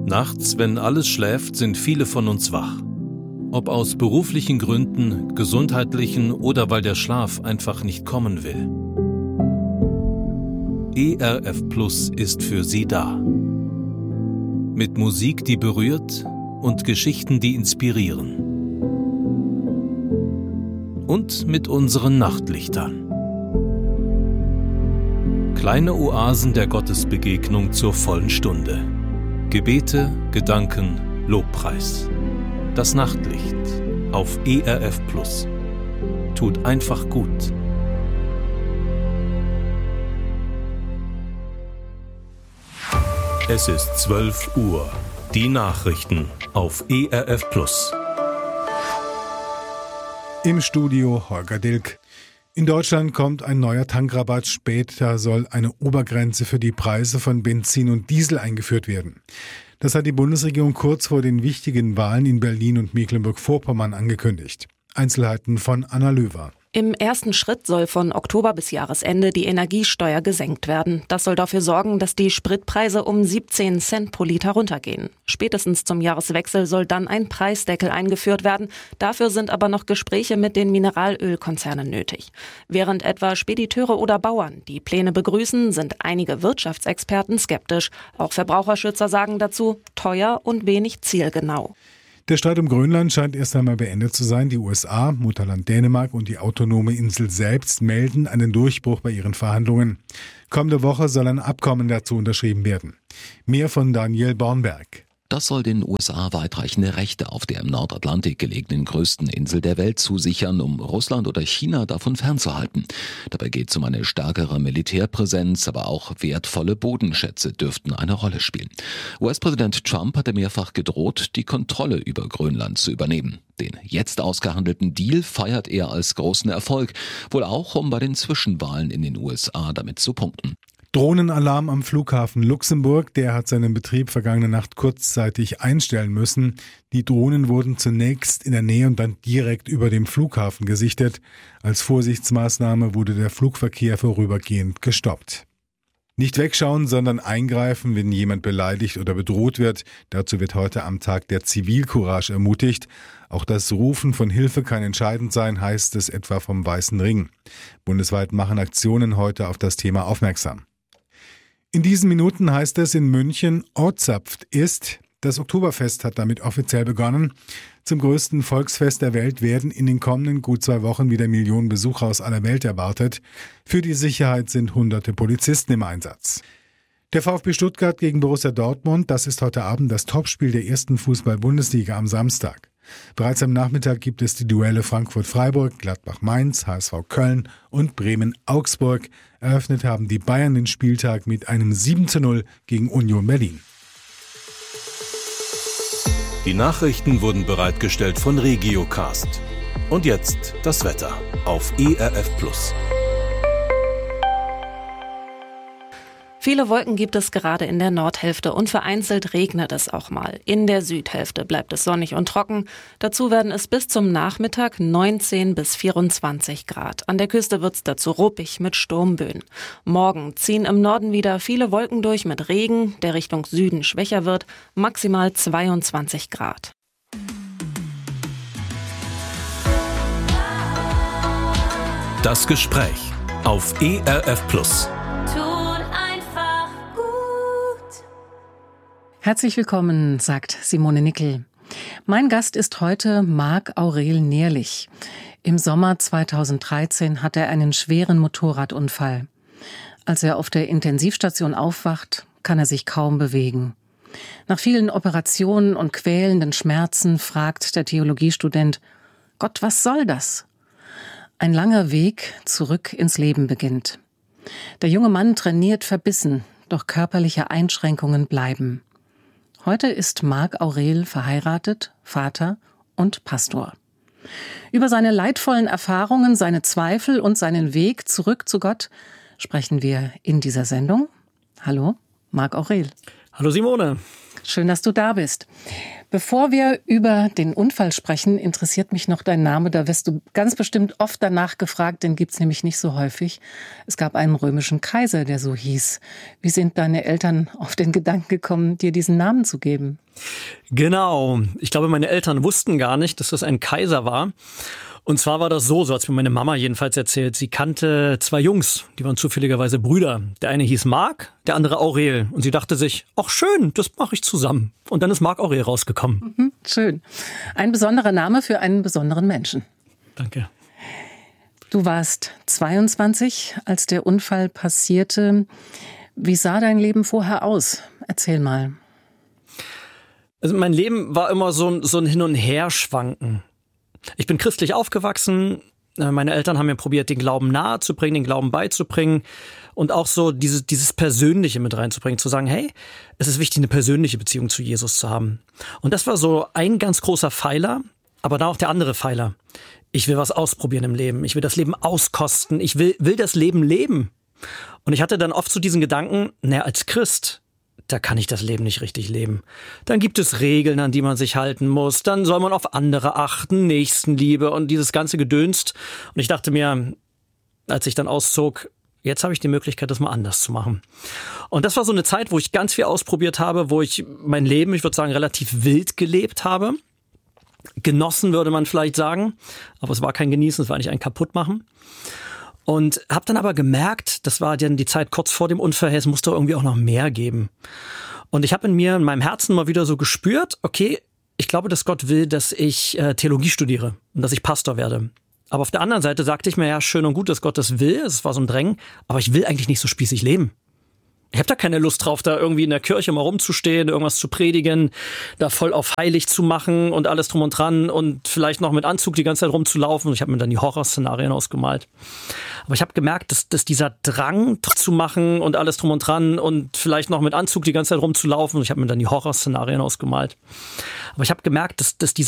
Nachts, wenn alles schläft, sind viele von uns wach. Ob aus beruflichen Gründen, gesundheitlichen oder weil der Schlaf einfach nicht kommen will. ERF Plus ist für Sie da. Mit Musik, die berührt und Geschichten, die inspirieren. Und mit unseren Nachtlichtern. Kleine Oasen der Gottesbegegnung zur vollen Stunde. Gebete, Gedanken, Lobpreis. Das Nachtlicht auf ERF Plus. Tut einfach gut. Es ist 12 Uhr. Die Nachrichten auf ERF Plus. Im Studio Holger Dilk. In Deutschland kommt ein neuer Tankrabatt. Später soll eine Obergrenze für die Preise von Benzin und Diesel eingeführt werden. Das hat die Bundesregierung kurz vor den wichtigen Wahlen in Berlin und Mecklenburg-Vorpommern angekündigt. Einzelheiten von Anna Löwer. Im ersten Schritt soll von Oktober bis Jahresende die Energiesteuer gesenkt werden. Das soll dafür sorgen, dass die Spritpreise um 17 Cent pro Liter runtergehen. Spätestens zum Jahreswechsel soll dann ein Preisdeckel eingeführt werden. Dafür sind aber noch Gespräche mit den Mineralölkonzernen nötig. Während etwa Spediteure oder Bauern die Pläne begrüßen, sind einige Wirtschaftsexperten skeptisch. Auch Verbraucherschützer sagen dazu, teuer und wenig zielgenau. Der Streit um Grönland scheint erst einmal beendet zu sein. Die USA, Mutterland Dänemark und die autonome Insel selbst melden einen Durchbruch bei ihren Verhandlungen. Kommende Woche soll ein Abkommen dazu unterschrieben werden. Mehr von Daniel Bornberg. Das soll den USA weitreichende Rechte auf der im Nordatlantik gelegenen größten Insel der Welt zusichern, um Russland oder China davon fernzuhalten. Dabei geht es um eine stärkere Militärpräsenz, aber auch wertvolle Bodenschätze dürften eine Rolle spielen. US-Präsident Trump hatte mehrfach gedroht, die Kontrolle über Grönland zu übernehmen. Den jetzt ausgehandelten Deal feiert er als großen Erfolg, wohl auch, um bei den Zwischenwahlen in den USA damit zu punkten. Drohnenalarm am Flughafen Luxemburg, der hat seinen Betrieb vergangene Nacht kurzzeitig einstellen müssen. Die Drohnen wurden zunächst in der Nähe und dann direkt über dem Flughafen gesichtet. Als Vorsichtsmaßnahme wurde der Flugverkehr vorübergehend gestoppt. Nicht wegschauen, sondern eingreifen, wenn jemand beleidigt oder bedroht wird. Dazu wird heute am Tag der Zivilcourage ermutigt. Auch das Rufen von Hilfe kann entscheidend sein, heißt es etwa vom Weißen Ring. Bundesweit machen Aktionen heute auf das Thema aufmerksam. In diesen Minuten heißt es in München, Ortzapft ist. Das Oktoberfest hat damit offiziell begonnen. Zum größten Volksfest der Welt werden in den kommenden gut 2 Wochen wieder Millionen Besucher aus aller Welt erwartet. Für die Sicherheit sind hunderte Polizisten im Einsatz. Der VfB Stuttgart gegen Borussia Dortmund, das ist heute Abend das Topspiel der ersten Fußball-Bundesliga am Samstag. Bereits am Nachmittag gibt es die Duelle Frankfurt-Freiburg, Gladbach-Mainz, HSV Köln und Bremen-Augsburg. Eröffnet haben die Bayern den Spieltag mit einem 7:0 gegen Union Berlin. Die Nachrichten wurden bereitgestellt von Regiocast. Und jetzt das Wetter auf ERF Plus. Viele Wolken gibt es gerade in der Nordhälfte und vereinzelt regnet es auch mal. In der Südhälfte bleibt es sonnig und trocken. Dazu werden es bis zum Nachmittag 19 bis 24 Grad. An der Küste wird es dazu ruppig mit Sturmböen. Morgen ziehen im Norden wieder viele Wolken durch mit Regen, der Richtung Süden schwächer wird, maximal 22 Grad. Das Gespräch auf ERF Plus. Herzlich willkommen, sagt Simone Nickel. Mein Gast ist heute Marc-Aurel Nährlich. Im Sommer 2013 hat er einen schweren Motorradunfall. Als er auf der Intensivstation aufwacht, kann er sich kaum bewegen. Nach vielen Operationen und quälenden Schmerzen fragt der Theologiestudent: Gott, was soll das? Ein langer Weg zurück ins Leben beginnt. Der junge Mann trainiert verbissen, doch körperliche Einschränkungen bleiben. Heute ist Marc-Aurel verheiratet, Vater und Pastor. Über seine leidvollen Erfahrungen, seine Zweifel und seinen Weg zurück zu Gott sprechen wir in dieser Sendung. Hallo, Marc-Aurel. Hallo Simone. Schön, dass du da bist. Bevor wir über den Unfall sprechen, interessiert mich noch dein Name. Da wirst du ganz bestimmt oft danach gefragt, den gibt's nämlich nicht so häufig. Es gab einen römischen Kaiser, der so hieß. Wie sind deine Eltern auf den Gedanken gekommen, dir diesen Namen zu geben? Genau. Ich glaube, meine Eltern wussten gar nicht, dass das ein Kaiser war. Und zwar war das so hat's mir meine Mama jedenfalls erzählt. Sie kannte 2 Jungs, die waren zufälligerweise Brüder. Der eine hieß Marc, der andere Aurel. Und sie dachte sich, ach schön, das mache ich zusammen. Und dann ist Marc Aurel rausgekommen. Schön. Ein besonderer Name für einen besonderen Menschen. Danke. Du warst 22, als der Unfall passierte. Wie sah dein Leben vorher aus? Erzähl mal. Also mein Leben war immer so ein Hin- und Herschwanken. Ich bin christlich aufgewachsen. Meine Eltern haben mir probiert, den Glauben nahezubringen, den Glauben beizubringen und auch so dieses Persönliche mit reinzubringen, zu sagen, hey, es ist wichtig, eine persönliche Beziehung zu Jesus zu haben. Und das war so ein ganz großer Pfeiler, aber dann auch der andere Pfeiler. Ich will was ausprobieren im Leben. Ich will das Leben auskosten. Ich will das Leben leben. Und ich hatte dann oft so diesen Gedanken, als Christ, da kann ich das Leben nicht richtig leben. Dann gibt es Regeln, an die man sich halten muss. Dann soll man auf andere achten, Nächstenliebe und dieses ganze Gedönst. Und ich dachte mir, als ich dann auszog, jetzt habe ich die Möglichkeit, das mal anders zu machen. Und das war so eine Zeit, wo ich ganz viel ausprobiert habe, wo ich mein Leben, ich würde sagen, relativ wild gelebt habe. Genossen, würde man vielleicht sagen. Aber es war kein Genießen, es war nicht ein Kaputtmachen. Und habe dann aber gemerkt, das war dann die Zeit kurz vor dem Unfall, es musste irgendwie auch noch mehr geben. Und ich habe in meinem Herzen mal wieder so gespürt, okay, ich glaube, dass Gott will, dass ich Theologie studiere und dass ich Pastor werde. Aber auf der anderen Seite sagte ich mir, ja, schön und gut, dass Gott das will, es war so ein Drängen, aber ich will eigentlich nicht so spießig leben. Ich habe da keine Lust drauf, da irgendwie in der Kirche mal rumzustehen, irgendwas zu predigen, da voll auf heilig zu machen und alles drum und dran und vielleicht noch mit Anzug die ganze Zeit rumzulaufen. Ich habe mir dann die Horrorszenarien ausgemalt. Aber ich habe gemerkt, dass dieser Drang zu machen und alles drum und dran und vielleicht noch mit Anzug die ganze Zeit rumzulaufen. Ich habe mir dann die Horrorszenarien ausgemalt. Aber ich habe gemerkt, dass dieser